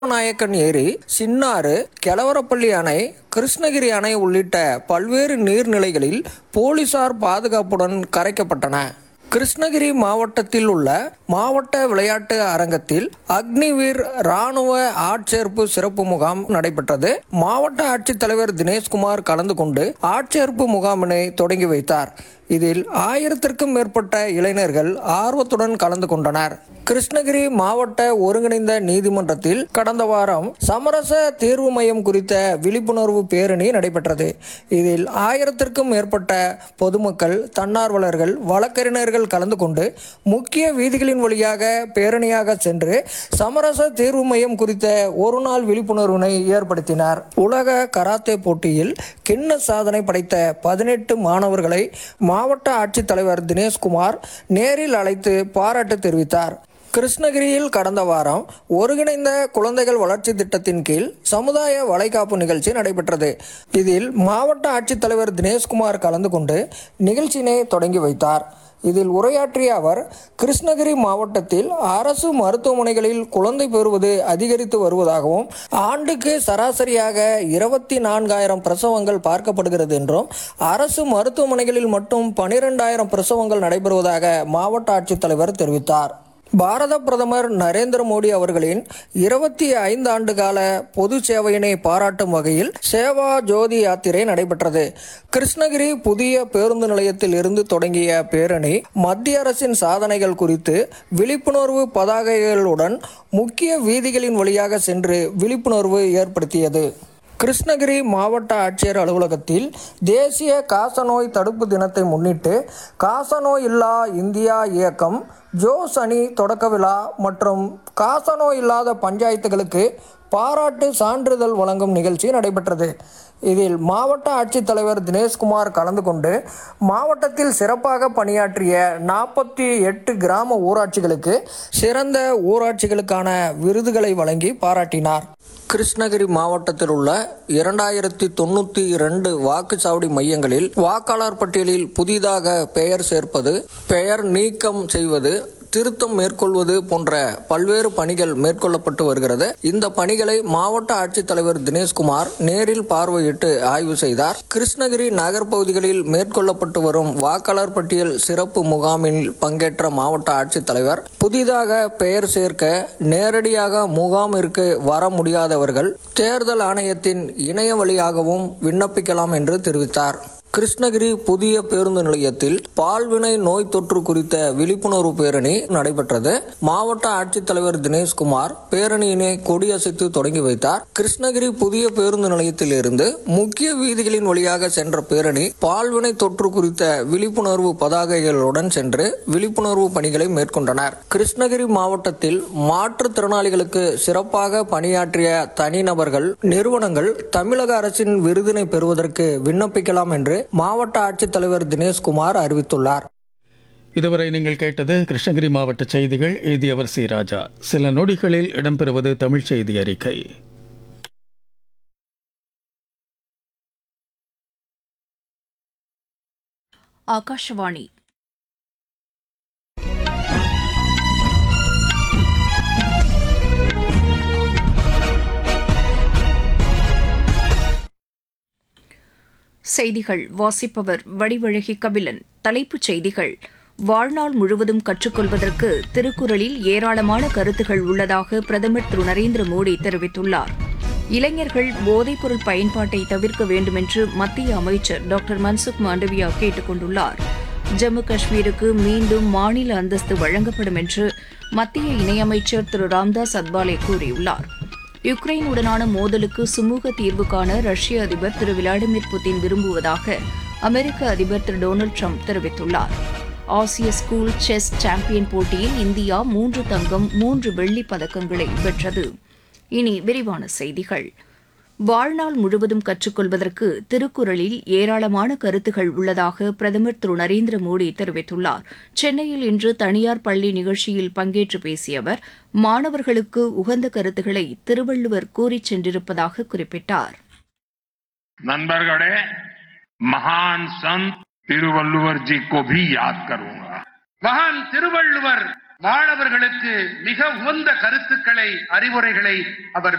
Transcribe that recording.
நாயக்கன் ஏரி, சின்னாறு, கெலவரப்பள்ளி அணை, கிருஷ்ணகிரி அணை உள்ளிட்ட பல்வேறு நீர்நிலைகளில் போலீசார் பாதுகாப்புடன் கரைக்கப்பட்டன. கிருஷ்ணகிரி மாவட்டத்தில் உள்ள மாவட்ட விளையாட்டு அரங்கத்தில் அக்னிவீர் ராணுவ ஆட்சேர்ப்பு சிறப்பு முகாம் நடைபெற்றது. மாவட்ட ஆட்சித்தலைவர் தினேஷ்குமார் கலந்து கொண்டு ஆட்சேர்ப்பு முகாமினை தொடங்கி வைத்தார். இதில் 1000க்கும் மேற்பட்ட இளைஞர்கள் ஆர்வத்துடன் கலந்து கொண்டனர். கிருஷ்ணகிரி மாவட்ட ஒருங்கிணைந்த நீதிமன்றத்தில் கடந்த வாரம் சமரச தீர்வு மையம் குறித்த விழிப்புணர்வு பேரணி நடைபெற்றது. இதில் 1000க்கும் மேற்பட்ட பொதுமக்கள், தன்னார்வலர்கள், வழக்கறிஞர்கள் கலந்து கொண்டு முக்கிய வீதிகளின் வழியாக பேரணியாக சென்று சமரச தீர்வு மையம் குறித்த ஒருநாள் விழிப்புணர்வினை ஏற்படுத்தினார். உலக கராத்தே போட்டியில் கிண்ண சாதனை படைத்த 18 மாணவர்களை மாவட்ட ஆட்சித்தலைவர் தினேஷ்குமார் நேரில் அழைத்து பாராட்டு தெரிவித்தார். கிருஷ்ணகிரியில் கடந்த வாரம் ஒருங்கிணைந்த குழந்தைகள் வளர்ச்சி திட்டத்தின் கீழ் சமுதாய வளைகாப்பு நிகழ்ச்சி நடைபெற்றது. இதில் மாவட்ட ஆட்சித்தலைவர் தினேஷ்குமார் கலந்து கொண்டு நிகழ்ச்சியினை தொடங்கி வைத்தார். இதில் உரையாற்றிய அவர், கிருஷ்ணகிரி மாவட்டத்தில் அரசு மருத்துவமனைகளில் குழந்தை பெறுவது அதிகரித்து வருவதாகவும், ஆண்டுக்கு சராசரியாக 24,000 பிரசவங்கள் பார்க்கப்படுகிறது என்றும், அரசு மருத்துவமனைகளில் மட்டும் 12,000 பிரசவங்கள் நடைபெறுவதாக மாவட்ட ஆட்சித்தலைவர் தெரிவித்தார். பாரத பிரதமர் நரேந்திர மோடி அவர்களின் 25 ஆண்டு கால பொது சேவையினை பாராட்டும் வகையில் சேவா ஜோதி யாத்திரை நடைபெற்றது. கிருஷ்ணகிரி புதிய பேருந்து நிலையத்தில் இருந்து தொடங்கிய பேரணி மத்திய அரசின் சாதனைகள் குறித்து விழிப்புணர்வு பதாகைகளுடன் முக்கிய வீதிகளின் வழியாக சென்று விழிப்புணர்வு ஏற்படுத்தியது. கிருஷ்ணகிரி மாவட்ட ஆட்சியர் அலுவலகத்தில் தேசிய காசநோய் தடுப்பு தினத்தை முன்னிட்டு காசநோய் இல்லா இந்தியா இயக்கம், ஜோஸ் அணி தொடக்க விழா மற்றும் காசநோய் இல்லாத பஞ்சாயத்துகளுக்கு பாராட்டு சான்றிதழ் வழங்கும் நிகழ்ச்சி நடைபெற்றது. இதில் மாவட்ட ஆட்சித்தலைவர் தினேஷ்குமார் கலந்து கொண்டு மாவட்டத்தில் சிறப்பாக பணியாற்றிய 48 கிராம ஊராட்சிகளுக்கு சிறந்த ஊராட்சிகளுக்கான விருதுகளை வழங்கி பாராட்டினார். கிருஷ்ணகிரி மாவட்டத்தில் உள்ள 2092 வாக்குச்சாவடி மையங்களில் வாக்காளர் பட்டியலில் புதிதாக பெயர் சேர்ப்பது, பெயர் நீக்கம் செய்வது, திருத்தம் மேற்கொள்வது போன்ற பல்வேறு பணிகள் மேற்கொள்ளப்பட்டு வருகிறது. இந்த பணிகளை மாவட்ட ஆட்சித்தலைவர் தினேஷ்குமார் நேரில் பார்வையிட்டு ஆய்வு செய்தார். கிருஷ்ணகிரி நகர் பகுதிகளில் மேற்கொள்ளப்பட்டு வரும் வாக்காளர் பட்டியல் சிறப்பு முகாமில் பங்கேற்ற மாவட்ட ஆட்சித்தலைவர், புதிதாக பெயர் சேர்க்க நேரடியாக முகாமிற்கு வர முடியாதவர்கள் தேர்தல் ஆணையத்தின் இணைய வழியாகவும் விண்ணப்பிக்கலாம் என்று தெரிவித்தார். கிருஷ்ணகிரி புதிய பேருந்து நிலையத்தில் பால்வினை நோய் தொற்று குறித்த விழிப்புணர்வு பேரணி நடைபெற்றது. மாவட்ட ஆட்சித்தலைவர் தினேஷ்குமார் பேரணியினை கொடியசைத்து தொடங்கி வைத்தார். கிருஷ்ணகிரி புதிய பேருந்து நிலையத்தில் இருந்து முக்கிய வீதிகளின் வழியாக சென்ற பேரணி பால்வினை தொற்று குறித்த விழிப்புணர்வு பதாகைகளுடன் சென்று விழிப்புணர்வு பணிகளை மேற்கொண்டனர். கிருஷ்ணகிரி மாவட்டத்தில் மாற்றுத்திறனாளிகளுக்கு சிறப்பாக பணியாற்றிய தனிநபர்கள், நிறுவனங்கள் தமிழக அரசின் விருதினை பெறுவதற்கு விண்ணப்பிக்கலாம் என்று மாவட்ட ஆட்சித்தலைவர் தினேஷ்குமார் அறிவித்துள்ளார். இதுவரை நீங்கள் கேட்டது கிருஷ்ணகிரி மாவட்ட செய்திகள். எழுதியவர் சி. ராஜா. சில நொடிகளில் இடம்பெறுவது தமிழ் செய்தி அறிக்கை. ஆகாஷவாணி. செய்திகள் வாசிப்பவர் வடிவழகி கபிலன். தலைப்புச் செய்திகள். வாழ்நாள் முழுவதும் கற்றுக்கொள்வதற்கு திருக்குறளில் ஏராளமான கருத்துகள் உள்ளதாக பிரதமர் திரு நரேந்திர மோடி தெரிவித்துள்ளார். இளைஞர்கள் போதைப்பொருள் பயன்பாட்டை தவிர்க்க வேண்டுமென்று மத்திய அமைச்சர் டாக்டர் மன்சுக் மாண்டவியா கேட்டுக் கொண்டுள்ளார். ஜம்மு காஷ்மீருக்கு மீண்டும் மாநில அந்தஸ்து வழங்கப்படும் என்று மத்திய இணையமைச்சர் திரு ராம்தாஸ் அத்வாலே கூறியுள்ளார். யுக்ரைனுடனான மோதலுக்கு சுமூக தீர்வு காண ரஷ்ய அதிபர் திரு விளாடிமிர் புட்டின் விரும்புவதாக அமெரிக்க அதிபர் திரு டொனால்டு ட்ரம்ப் தெரிவித்துள்ளார். ஆசிய ஸ்கூல் செஸ் சாம்பியன் போட்டியில் இந்தியா 3 தங்கம் 3 வெள்ளிப் பதக்கங்களை வென்றது. இனி விரிவான செய்திகள். வாழ்நாள் முழுவதும் கற்றுக்கொள்வதற்கு திருக்குறளில் ஏராளமான கருத்துகள் உள்ளதாக பிரதமர் திரு நரேந்திர மோடி தெரிவித்துள்ளார். சென்னையில் இன்று தனியார் பள்ளி நிகழ்ச்சியில் பங்கேற்று பேசிய அவர், மாணவர்களுக்கு உகந்த கருத்துக்களை திருவள்ளுவர் கூறிச் சென்றிருப்பதாக குறிப்பிட்டார். நண்பர்களே, மகான் சந்த் திருவள்ளுவர் ஜி को भी याद करूंगा. மகான் திருவள்ளுவர் மாணவர்களுக்கு மிக உகந்த கருத்துக்களை, அறிவுரைகளை அவர்